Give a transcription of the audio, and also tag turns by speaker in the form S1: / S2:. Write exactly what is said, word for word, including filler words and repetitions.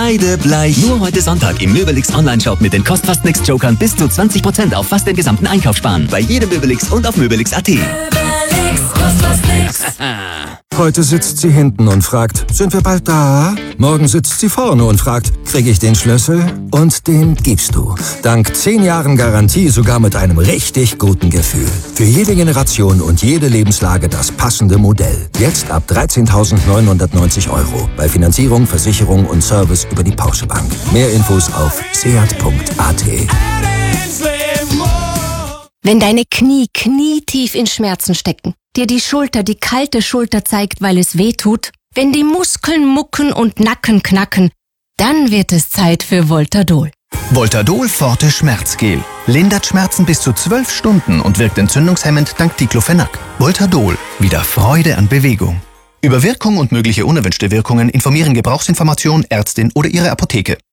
S1: Kreidebleich. Nur heute Sonntag im Möbelix Online-Shop mit den Kostfast-Nix-Jokern bis zu zwanzig Prozent auf fast den gesamten Einkauf sparen. Bei jedem Möbelix und auf möbelix punkt at.
S2: Möbelix, kostet nix.
S3: Heute sitzt sie hinten und fragt, sind wir bald da? Morgen sitzt sie vorne und fragt, kriege ich den Schlüssel? Und den gibst du. Dank zehn Jahren Garantie sogar mit einem richtig guten Gefühl. Für jede Generation und jede Lebenslage das passende Modell. Jetzt ab dreizehntausendneunhundertneunzig Euro. Bei Finanzierung, Versicherung und Service über die Porsche Bank. Mehr Infos auf seat punkt at.
S4: Wenn deine Knie knietief in Schmerzen stecken, dir die Schulter die kalte Schulter zeigt, weil es weh tut, wenn die Muskeln mucken und Nacken knacken, dann wird es Zeit für Voltadol.
S5: Voltadol Forte Schmerzgel. Lindert Schmerzen bis zu zwölf Stunden und wirkt entzündungshemmend dank Diclofenac. Voltadol. Wieder Freude an Bewegung. Über Wirkung und mögliche unerwünschte Wirkungen informieren Gebrauchsinformation, Ärztin oder Ihre Apotheke.